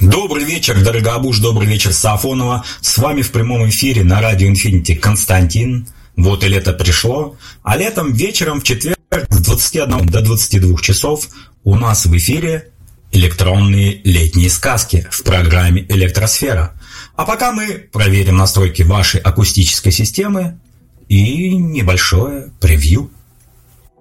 Добрый вечер, Дорогобуж, добрый вечер, Сафонова. С вами в прямом эфире на радио Инфинити Константин. Вот и лето пришло. А летом вечером в четверг с 21 до 22 часов у нас в эфире электронные летние сказки в программе «Электросфера». А пока мы проверим настройки вашей акустической системы и небольшое превью.